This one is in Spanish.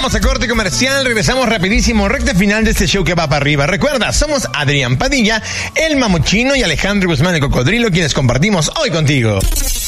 Vamos a corte comercial, regresamos rapidísimo, recta final de este show que va para arriba. Recuerda, somos Adrián Padilla, el Mamuchino y Alejandro Guzmán el Cocodrilo, quienes compartimos hoy contigo.